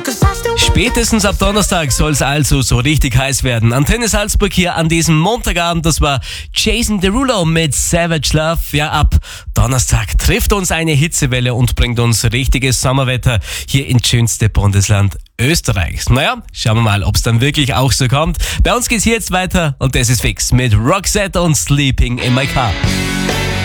Spätestens ab Donnerstag soll es also so richtig heiß werden. Antenne Salzburg hier an diesem Montagabend, das war Jason Derulo mit Savage Love. Ja, ab Donnerstag trifft uns eine Hitzewelle und bringt uns richtiges Sommerwetter hier ins schönste Bundesland Österreichs. Naja, schauen wir mal, ob es dann wirklich auch so kommt. Bei uns geht's hier jetzt weiter und das ist fix mit Roxette und Sleeping in My Car.